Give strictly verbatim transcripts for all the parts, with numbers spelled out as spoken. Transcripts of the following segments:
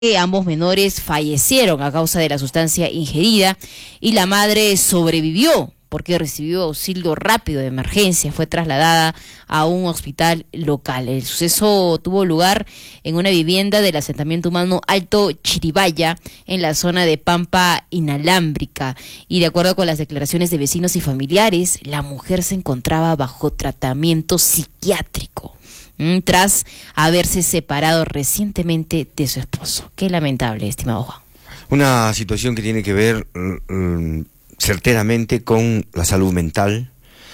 Ambos menores fallecieron a causa de la sustancia ingerida y la madre sobrevivió porque recibió auxilio rápido de emergencia. Fue trasladada a un hospital local. El suceso tuvo lugar en una vivienda del asentamiento humano Alto Chiribaya, en la zona de Pampa Inalámbrica. Y de acuerdo con las declaraciones de vecinos y familiares, la mujer se encontraba bajo tratamiento psiquiátrico tras haberse separado recientemente de su esposo. Qué lamentable, estimado Juan. Una situación que tiene que ver um, certeramente con la salud mental,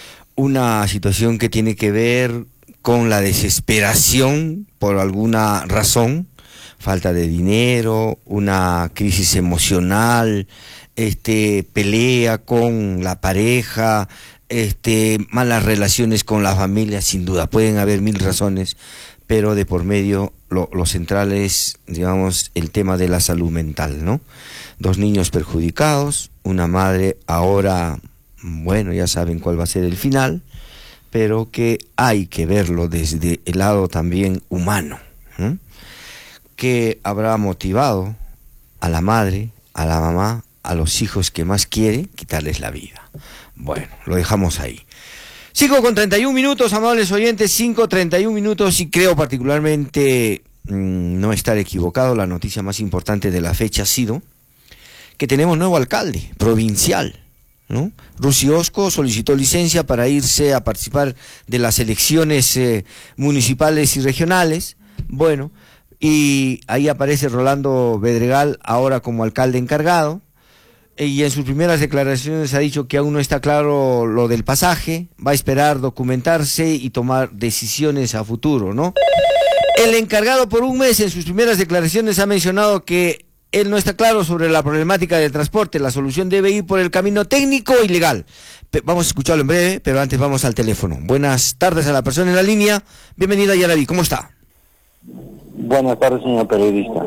una situación que tiene que ver con la desesperación por alguna razón, falta de dinero, una crisis emocional, este, pelea con la pareja, Este, malas relaciones con la familia. Sin duda, pueden haber mil razones, pero de por medio lo, lo central es, digamos, el tema de la salud mental, ¿no? Dos niños perjudicados, una madre ahora, bueno, ya saben cuál va a ser el final, pero que hay que verlo desde el lado también humano, ¿no? Que habrá motivado a la madre, a la mamá, a los hijos que más quiere, quitarles la vida. Bueno, lo dejamos ahí. cinco con treinta y un minutos, amables oyentes, cinco treinta y un minutos, y creo particularmente mmm, no estar equivocado. La noticia más importante de la fecha ha sido que tenemos nuevo alcalde provincial, ¿no? Rusi Osco solicitó licencia para irse a participar de las elecciones eh, municipales y regionales. Bueno, y ahí aparece Rolando Bedregal ahora como alcalde encargado. Y en sus primeras declaraciones ha dicho que aún no está claro lo del pasaje, va a esperar documentarse y tomar decisiones a futuro, ¿no? El encargado por un mes en sus primeras declaraciones ha mencionado que él no está claro sobre la problemática del transporte, la solución debe ir por el camino técnico y legal. Pe- vamos a escucharlo en breve, pero antes vamos al teléfono. Buenas tardes a la persona en la línea, bienvenida Yaraví, ¿cómo está? Buenas tardes, señor periodista.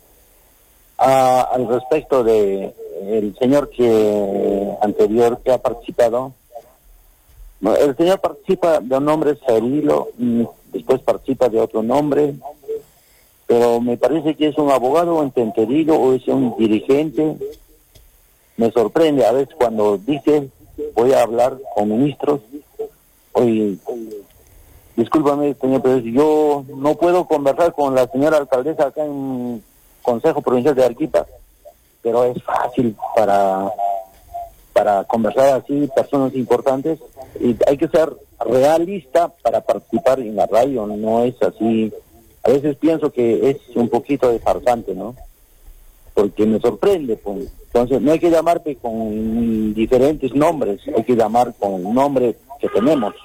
Ah, al respecto de el señor que anterior que ha participado, no, el señor participa de un nombre Cirilo, después participa de otro nombre, pero me parece que es un abogado entendido o es un dirigente. Me sorprende a veces cuando dice voy a hablar con ministros. Oye, discúlpame, señor periodista, yo no puedo conversar con la señora alcaldesa acá en Consejo Provincial de Arequipa, pero es fácil para para conversar así, personas importantes, y hay que ser realista para participar en la radio, no es así. A veces pienso que es un poquito de farsante, ¿no? Porque me sorprende, pues. Entonces no hay que llamarte con diferentes nombres, hay que llamar con el nombre que tenemos.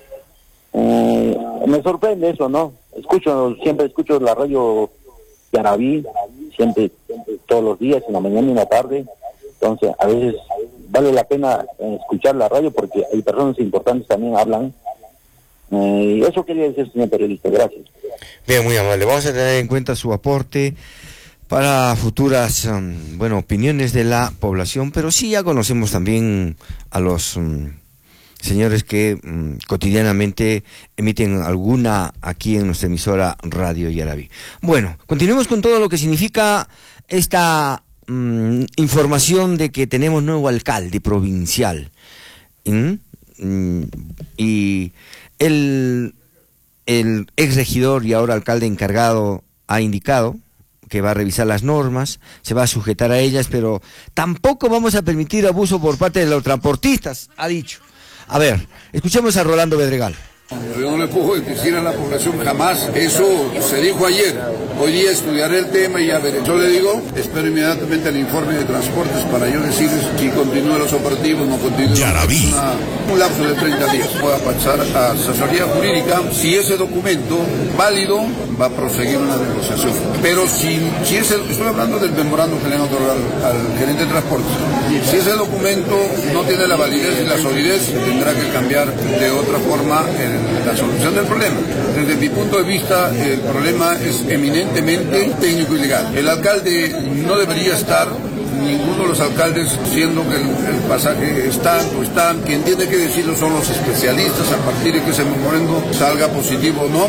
Eh, me sorprende eso, ¿no? Escucho, siempre escucho la radio Yaraví, siempre, siempre, todos los días, en la mañana y en la tarde. Entonces, a veces vale la pena escuchar la radio porque hay personas importantes también hablan. Eh, y eso quería decir, señor periodista. Gracias. Bien, muy amable. Vamos a tener en cuenta su aporte para futuras, um, bueno, opiniones de la población, pero sí ya conocemos también a los um, señores que um, cotidianamente emiten alguna aquí en nuestra emisora Radio Yaraví. Bueno, continuemos con todo lo que significa esta um, información de que tenemos nuevo alcalde provincial. ¿Mm? Mm, y el, el ex regidor y ahora alcalde encargado ha indicado que va a revisar las normas, se va a sujetar a ellas, pero tampoco vamos a permitir abuso por parte de los transportistas, ha dicho. A ver, escuchemos a Rolando Bedregal. Yo no le puedo decir a la población jamás, eso se dijo ayer, hoy día estudiaré el tema y ya veré. Yo le digo, espero inmediatamente el informe de transportes para yo decirles si continúan los operativos o no continúan. Yaraví. Un lapso de treinta días pueda pasar a asesoría jurídica, si ese documento válido va a proseguir una negociación. Pero si, si ese, estoy hablando del memorando que le han otorgado al, al gerente de transportes, si ese documento no tiene la validez y la solidez, tendrá que cambiar de otra forma el la solución del problema. Desde mi punto de vista, el problema es eminentemente técnico y legal. El alcalde no debería estar, ninguno de los alcaldes, siendo que el, el pasaje está o están, quien tiene que decirlo son los especialistas a partir de que ese memorando salga positivo o no.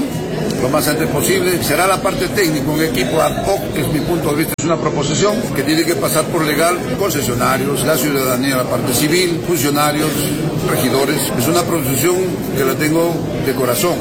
lo más antes posible. Será la parte técnica, un equipo ad hoc, que es mi punto de vista, es una proposición que tiene que pasar por legal, concesionarios, la ciudadanía, la parte civil, funcionarios, regidores. Es una proposición que la tengo de corazón.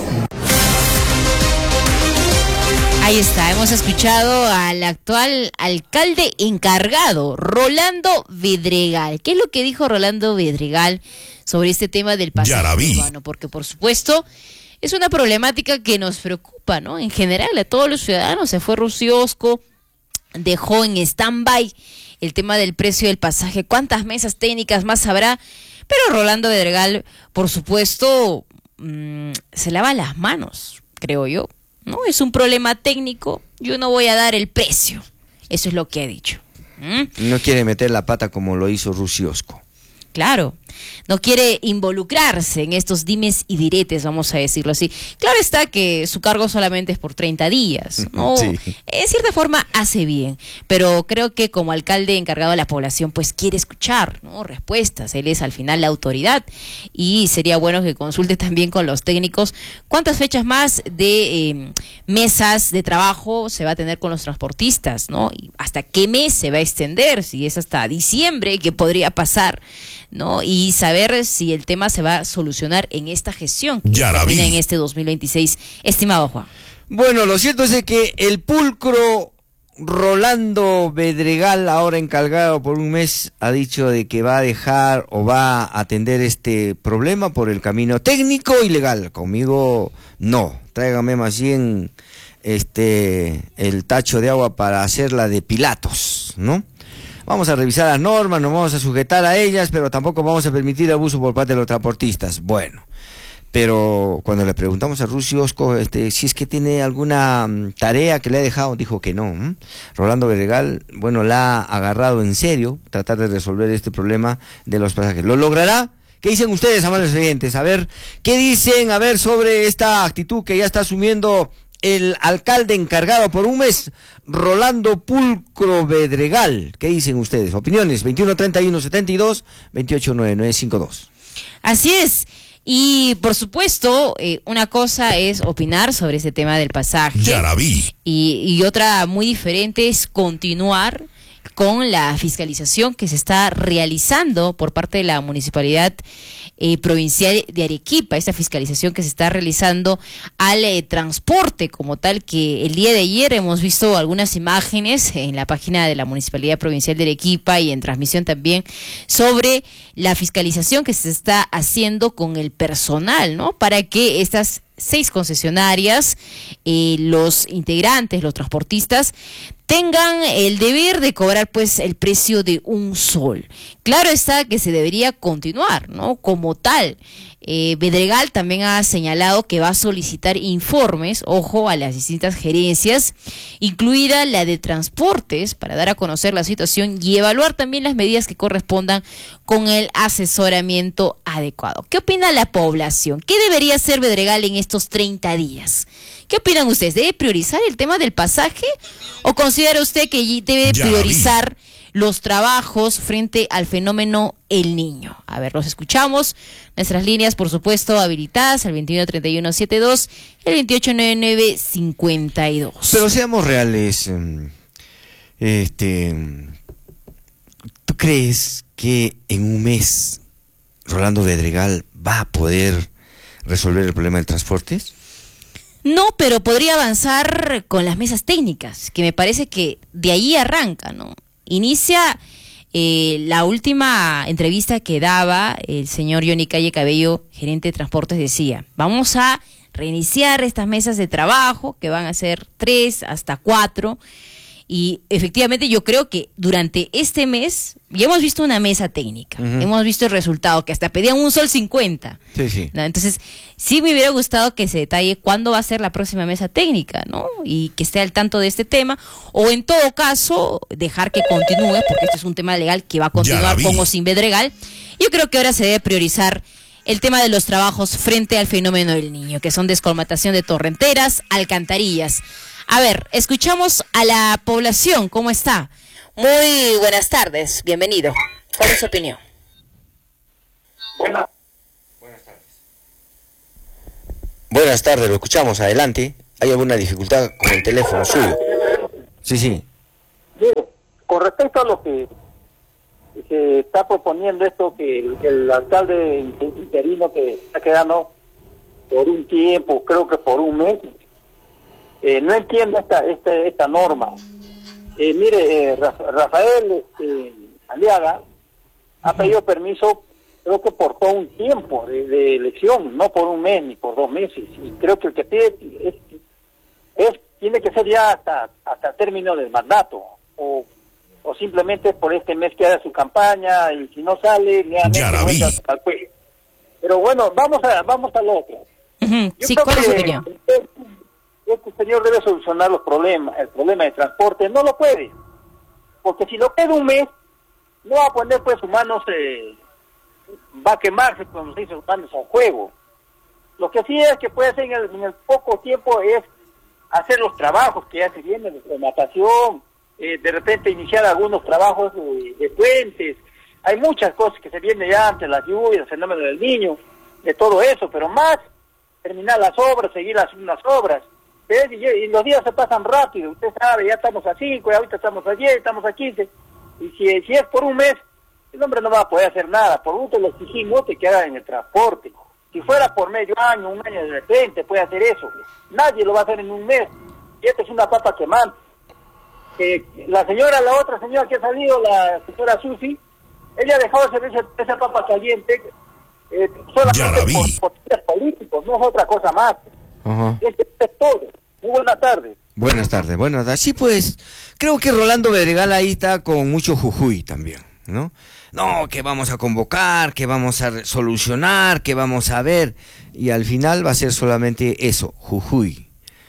Ahí está, hemos escuchado al actual alcalde encargado, Rolando Bedregal. ¿Qué es lo que dijo Rolando Bedregal sobre este tema del pasaje urbano? Porque por supuesto es una problemática que nos preocupa, ¿no? En general a todos los ciudadanos. Se fue Rusiosco, dejó en stand-by el tema del precio del pasaje. ¿Cuántas mesas técnicas más habrá? Pero Rolando Bedregal, por supuesto, mmm, se lava las manos, creo yo. No, es un problema técnico, yo no voy a dar el precio. Eso es lo que ha dicho. ¿Mm? No quiere meter la pata como lo hizo Rusiosco. Claro, no quiere involucrarse en estos dimes y diretes, vamos a decirlo así. Claro está que su cargo solamente es por treinta días, ¿no? Sí. En cierta forma hace bien, pero creo que como alcalde encargado de la población, pues quiere escuchar, ¿no? Respuestas. Él es al final la autoridad y sería bueno que consulte también con los técnicos cuántas fechas más de eh, mesas de trabajo se va a tener con los transportistas, ¿no? Y hasta qué mes se va a extender, si es hasta diciembre, ¿qué podría pasar? ¿No? Y saber si el tema se va a solucionar en esta gestión que termina en este dos mil veintiséis, estimado Juan. Bueno, lo cierto es que el pulcro Rolando Bedregal, ahora encargado por un mes, ha dicho de que va a dejar o va a atender este problema por el camino técnico y legal. Conmigo no, tráigame más bien este el tacho de agua para hacerla de Pilatos, ¿no? Vamos a revisar las normas, nos vamos a sujetar a ellas, pero tampoco vamos a permitir abuso por parte de los transportistas. Bueno, pero cuando le preguntamos a Rusiosco este, si es que tiene alguna tarea que le ha dejado, dijo que no. ¿eh? Rolando Bedregal, bueno, la ha agarrado en serio, tratar de resolver este problema de los pasajes. ¿Lo logrará? ¿Qué dicen ustedes, amables oyentes? A ver, ¿qué dicen? A ver, sobre esta actitud que ya está asumiendo el alcalde encargado por un mes, Rolando Pulcro Bedregal. ¿Qué dicen ustedes? Opiniones, veintiuno treinta y uno setenta y dos, veintiocho noventa y nueve cincuenta y dos. Así es. Y por supuesto, eh, una cosa es opinar sobre ese tema del pasaje. Ya la vi. Y, y otra muy diferente es continuar con la fiscalización que se está realizando por parte de la Municipalidad eh, Provincial de Arequipa, esta fiscalización que se está realizando al eh, transporte como tal, que el día de ayer hemos visto algunas imágenes en la página de la Municipalidad Provincial de Arequipa y en transmisión también sobre la fiscalización que se está haciendo con el personal, ¿no? Para que estas seis concesionarias, eh, los integrantes, los transportistas, tengan el deber de cobrar pues el precio de un sol. Claro está que se debería continuar, ¿no? Como tal. Eh, Bedregal también ha señalado que va a solicitar informes, ojo, a las distintas gerencias, incluida la de transportes, para dar a conocer la situación y evaluar también las medidas que correspondan con el asesoramiento adecuado. ¿Qué opina la población? ¿Qué debería hacer Bedregal en estos treinta días? ¿Qué opinan ustedes? ¿Debe priorizar el tema del pasaje o considera usted que debe priorizar los trabajos frente al fenómeno El Niño? A ver, los escuchamos. Nuestras líneas, por supuesto, habilitadas, el veintiuno treinta y uno setenta y dos, el veintiocho noventa y nueve cincuenta y dos. Pero seamos reales. Este, ¿tú crees que en un mes Rolando Bedregal va a poder resolver el problema del transporte? No, pero podría avanzar con las mesas técnicas, que me parece que de ahí arranca, ¿no? Inicia eh, la última entrevista que daba el señor Johnny Calle Cabello, gerente de transportes, decía, vamos a reiniciar estas mesas de trabajo, que van a ser tres hasta cuatro, y efectivamente yo creo que durante este mes ya hemos visto una mesa técnica, uh-huh. hemos visto el resultado, que hasta pedían un sol cincuenta. Sí, sí. ¿no? Entonces, sí me hubiera gustado que se detalle cuándo va a ser la próxima mesa técnica, ¿no? Y que esté al tanto de este tema, o en todo caso, dejar que continúe, porque este es un tema legal que va a continuar con o sin Bedregal. Yo creo que ahora se debe priorizar el tema de los trabajos frente al fenómeno del Niño, que son descolmatación de torrenteras, alcantarillas. A ver, escuchamos a la población, ¿cómo está? Muy buenas tardes, bienvenido. ¿Cuál es su opinión? Buenas. Buenas tardes. Buenas tardes, lo escuchamos, adelante. hay alguna dificultad con el teléfono suyo. Sí, sí. Mire, con respecto a lo que se está proponiendo esto, que el, el alcalde interino que está quedando por un tiempo, creo que por un mes, eh, no entiendo esta esta, esta norma. Eh, mire, eh, Rafael este, Aliaga ha pedido permiso, creo que por todo un tiempo de, de elección, no por un mes ni por dos meses. Y creo que el que pide es, es tiene que ser ya hasta hasta el término del mandato, o o simplemente por este mes que haga su campaña, y si no sale, nuevamente al cuello. Pero bueno, vamos a vamos al otro. Uh-huh. Yo sí, creo ¿cuál que es su opinión? Este, este señor debe solucionar los problemas, el problema de transporte. No lo puede, porque si lo queda un mes, no va a poner pues sus manos, eh, va a quemarse, como se dice, sus manos al juego. Lo que sí es que puede hacer en el, en el poco tiempo es hacer los trabajos que ya se vienen, de natación, eh, de repente iniciar algunos trabajos de, de puentes. Hay muchas cosas que se vienen ya ante las lluvias, el fenómeno del Niño, de todo eso, pero más terminar las obras, seguir haciendo las obras. ¿Ves? Y, y los días se pasan rápido, usted sabe, ya estamos a cinco, y ahorita estamos a diez, estamos a quince, y si, si es por un mes, el hombre no va a poder hacer nada. Por un le exigimos que haga en el transporte. Si fuera por medio año, un año de repente, puede hacer eso. Nadie lo va a hacer en un mes. Y esta es una papa quemante. Eh, la señora, la otra señora que ha salido, la señora Susi, ella ha dejado de servir esa, esa papa caliente eh, solamente por motivos políticos, no es otra cosa más. Uh-huh. Este es todo. Muy buenas tardes. Buenas tardes, buenas tardes. Sí, pues, creo que Rolando Bedregal ahí está con mucho jujuy también, ¿no? No, que vamos a convocar, que vamos a solucionar, que vamos a ver, y al final va a ser solamente eso, jujuy,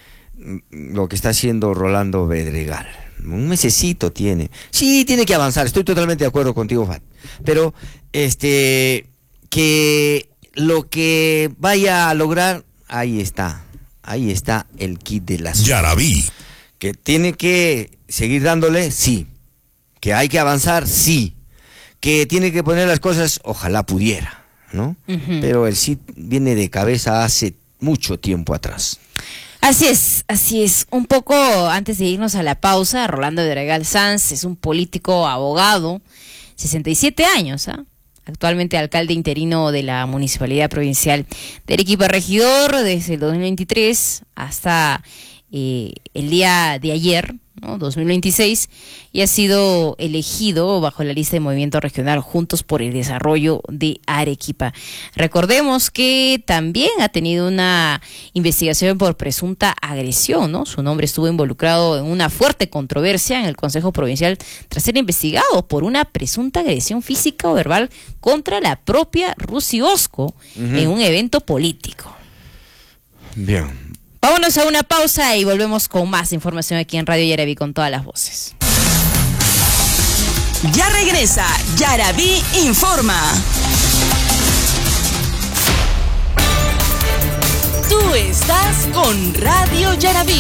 lo que está haciendo Rolando Bedregal. Un mesecito tiene. Sí, tiene que avanzar, estoy totalmente de acuerdo contigo, Fat. Pero, este, que lo que vaya a lograr, ahí está. Ahí está el kit de la Ya la vi. Que tiene que seguir dándole, sí. Que hay que avanzar, sí. Que tiene que poner las cosas, ojalá pudiera, ¿no? Uh-huh. Pero el sí viene de cabeza hace mucho tiempo atrás. Así es, así es. Un poco antes de irnos a la pausa, Rolando Bedregal Sanz es un político abogado, sesenta y siete años, ¿ah? ¿eh? Actualmente alcalde interino de la Municipalidad Provincial de Arequipa, regidor desde el dos mil veintitrés hasta eh, el día de ayer, ¿no? dos mil veintiséis, y ha sido elegido bajo la lista de Movimiento Regional Juntos por el Desarrollo de Arequipa. Recordemos que también ha tenido una investigación por presunta agresión, ¿no? Su nombre estuvo involucrado en una fuerte controversia en el Consejo Provincial tras ser investigado por una presunta agresión física o verbal contra la propia Rusi Osco uh-huh. en un evento político. Bien. Vámonos a una pausa y volvemos con más información aquí en Radio Yaraví con todas las voces. Ya regresa Yaraví Informa. Tú estás con Radio Yaraví.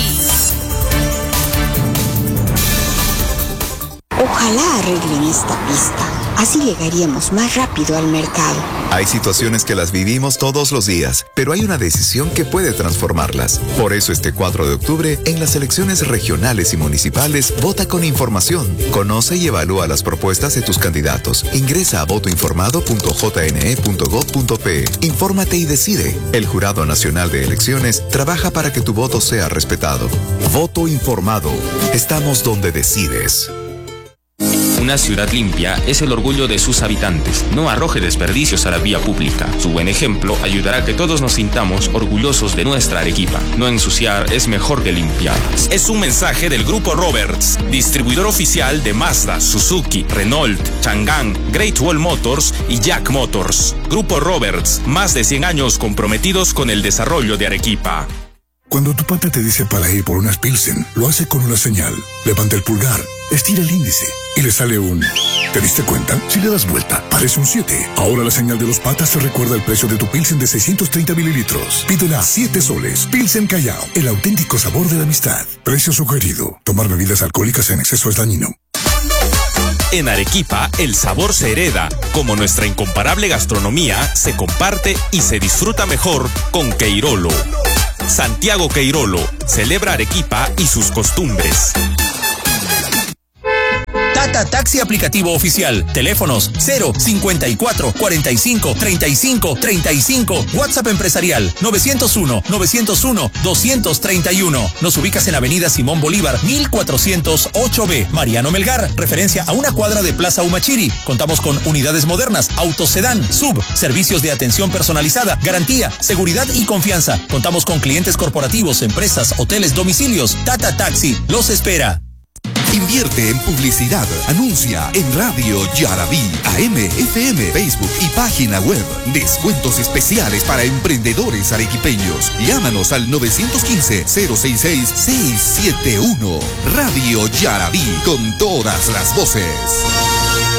Ojalá arreglen esta pista. Así llegaríamos más rápido al mercado. Hay situaciones que las vivimos todos los días, pero hay una decisión que puede transformarlas. Por eso este cuatro de octubre, en las elecciones regionales y municipales, vota con información. Conoce y evalúa las propuestas de tus candidatos. Ingresa a voto informado punto j n e punto gov punto p. Infórmate y decide. El Jurado Nacional de Elecciones trabaja para que tu voto sea respetado. Voto informado. Estamos donde decides. Una ciudad limpia es el orgullo de sus habitantes. No arroje desperdicios a la vía pública. Su buen ejemplo ayudará a que todos nos sintamos orgullosos de nuestra Arequipa. No ensuciar es mejor que limpiar. Es un mensaje del Grupo Roberts, distribuidor oficial de Mazda, Suzuki, Renault, Chang'an, Great Wall Motors y Jack Motors. Grupo Roberts, más de cien años comprometidos con el desarrollo de Arequipa. Cuando tu pata te dice para ir por unas Pilsen, lo hace con una señal. Levanta el pulgar, estira el índice y le sale un... ¿Te diste cuenta? Si le das vuelta, parece un siete. Ahora la señal de los patas te recuerda el precio de tu Pilsen de seiscientos treinta mililitros. Pídela a siete soles. Pilsen Callao, el auténtico sabor de la amistad. Precio sugerido. Tomar bebidas alcohólicas en exceso es dañino. En Arequipa, el sabor se hereda, como nuestra incomparable gastronomía se comparte y se disfruta mejor con Queirolo. Santiago Queirolo. Celebra Arequipa y sus costumbres. Tata Taxi aplicativo oficial. Teléfonos cero cincuenta y cuatro, cuarenta y cinco, treinta y cinco, treinta y cinco. WhatsApp empresarial novecientos uno, novecientos uno, doscientos treinta y uno. Nos ubicas en Avenida Simón Bolívar, mil cuatrocientos ocho B. Mariano Melgar, referencia a una cuadra de Plaza Humachiri. Contamos con unidades modernas, autosedán, sub, servicios de atención personalizada, garantía, seguridad y confianza. Contamos con clientes corporativos, empresas, hoteles, domicilios. Tata Taxi los espera. Invierte en publicidad. Anuncia en Radio Yarabí, A M, F M, Facebook y página web. Descuentos especiales para emprendedores arequipeños. Llámanos al nueve uno cinco, cero seis seis, seis siete uno. Radio Yarabí, con todas las voces.